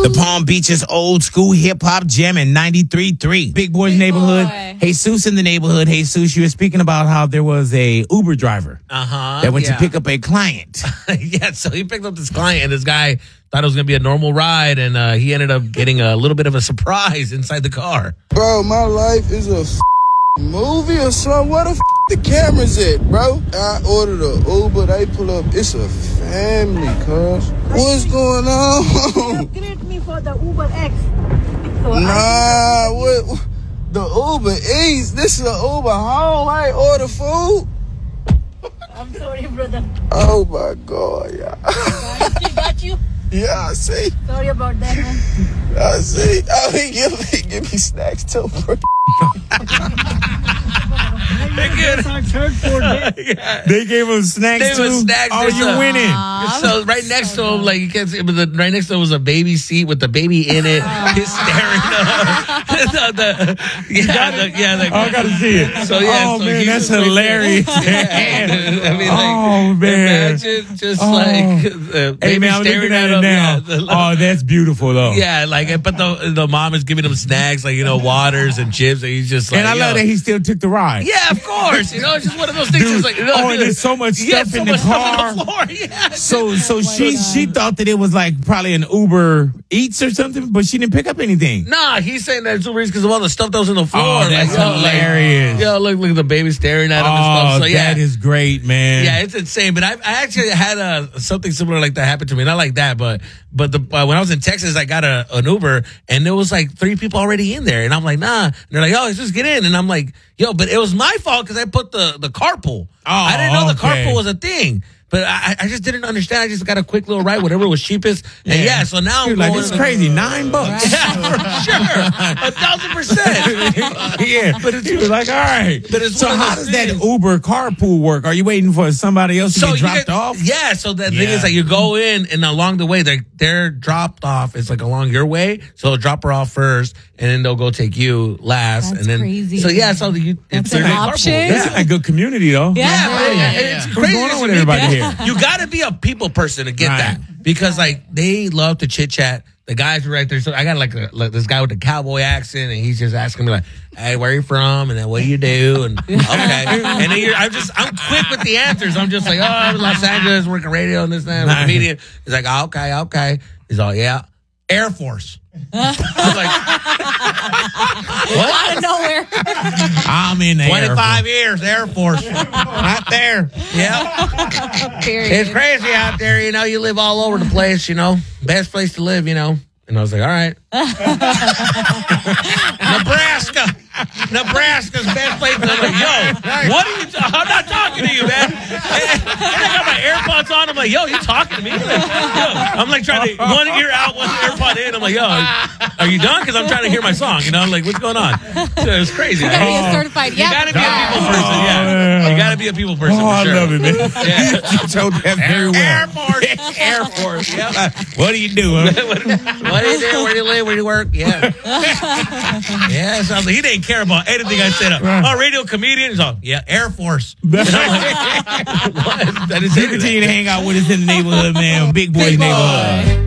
The Palm Beaches old school hip hop jam in 93.3. Big Boy's neighborhood. Jesus in the neighborhood. Jesus, you were speaking about how there was a Uber driver that went to pick up a client. Yeah, so he picked up this client, and this guy thought it was going to be a normal ride, and he ended up getting a little bit of a surprise inside the car. Bro, my life is a movie or something. Where the the cameras at, bro? I ordered a Uber. They pull up. It's a family, cuz. What's going on? Upgrade me for the Uber X. So what? The Uber Eats. This is an Uber home. I ain't order food. I'm sorry, brother. Oh my God, yeah. Got you? Yeah, I see. Sorry about that, man. I see. Oh, he give me snacks too, bro. They gave him snacks too. Oh, you're winning. So right next to him, like you can't see, but right next to him was a baby seat with the baby in it. He's staring up. I gotta see it. So yeah, oh so man, that's hilarious. I mean, like, oh man, imagine just like the baby hey man, I'm staring looking at at it him. now. Oh, that's beautiful though. Yeah, like, but the mom is giving him snacks, like, you know, waters and chips, and he's just like, and I love that he still took the ride. Yeah, of course. You know, it's just one of those things. Dude, It's like, you know, and there's so much stuff in the car. Yeah. So she thought that it was like probably an Uber Eats or something, but she didn't pick up anything. Nah, he's saying that it's Uber Eats because of all the stuff that was in the floor. Oh, that's hilarious. Look at the baby staring at him and stuff. So yeah, that is great, man. Yeah, it's insane. But I actually had something similar like that happen to me. Not like that, but when I was in Texas, I got an Uber, and there was like 3 people already in there, and I'm like, nah. And they're like, oh, let's just get in, and I'm like, yo, but it was my fault because I put the carpool. I didn't know the carpool was a thing. But I just didn't understand. I just got a quick little ride, whatever was cheapest. And so now I'm like, going. this is crazy. $9. Yeah, for sure. 1,000%. Yeah. But you were like, all right. But it's so how does that Uber carpool work? Are you waiting for somebody else to get dropped off? Yeah. So the thing is, like, you go in, and along the way, they're dropped off. It's like along your way. So they'll drop her off first, and then they'll go take you last. That's and then crazy. So yeah, so it's an option. That's a good community, though. It's crazy. What's going on with everybody here? You got to be a people person to get that, because like they love to chit chat. The guys are right there. So I got like this guy with a cowboy accent, and he's just asking me like, "Hey, where are you from? And then what do you do?" And okay, and then I'm quick with the answers. I'm just like, "Oh, I'm in Los Angeles, working radio and this and that, I'm a comedian." He's like, "Oh, okay." He's all, "Yeah, Air Force." I was like, what? Out of nowhere. I'm in the 25 years, Air Force. Right there. Yeah. It's crazy out there, you know. You live all over the place, you know. Best place to live, you know. And I was like, all right. Nebraska's best place. And I'm like, yo, what are you I'm not talking to you, man. And I got my AirPods on. I'm like, yo, you talking to me? Like, I'm like trying to, one ear out, one AirPod in. I'm like, yo, are you done? Because I'm trying to hear my song. You know, I'm like, what's going on? It was crazy. You gotta be a certified. You gotta be a people person. Yeah. You gotta be a people person. Oh, for sure. I love it, man. Yeah. You told that very well. Air Force. Air Force. Yeah. What do you do? Huh? What do you do? Where do you live? Where do you work? Yeah. Yeah, sounds like he didn't care about anything I said. Oh, radio comedian. He's all, yeah, Air Force. And I'm like, what? You continue to hang out with us in the neighborhood, man. Big Boy's neighborhood.